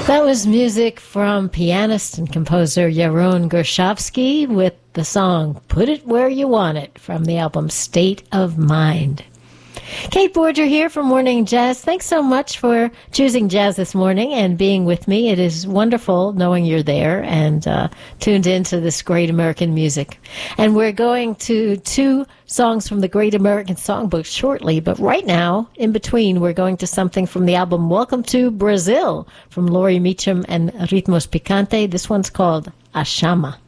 That was music from pianist and composer Yaron Gershovsky with the song Put It Where You Want It from the album State of Mind. Kate Borger here from Morning Jazz. Thanks so much for choosing jazz this morning and being with me. It is wonderful knowing you're there and tuned into this great American music. And we're going to 2 songs from the Great American Songbook shortly, but right now, in between, we're going to something from the album Welcome to Brazil from Laurie Meacham and Ritmos Picante. This one's called Ashama.